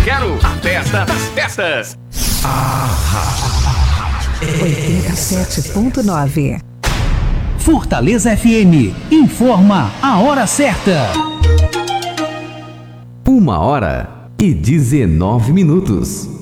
quero a festa das festas. 87.9 Fortaleza FM informa a hora certa. 1h19.